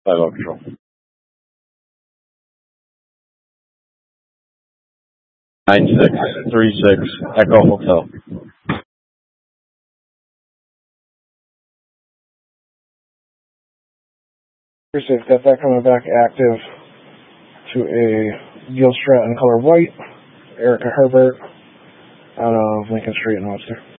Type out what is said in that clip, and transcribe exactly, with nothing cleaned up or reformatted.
five oh control. nine six three six Echo Hotel. Safe, got that coming back active to a Gil Stratton color white, Erica Herbert, out of Lincoln Street in Webster.